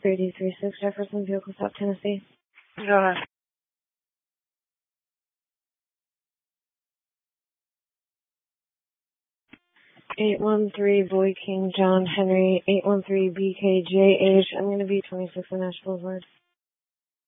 3D36 Jefferson Vehicle Stop, Tennessee. Go ahead. 813 Boy King John Henry, 813 BKJH. I'm going to be 26 on Nash Boulevard.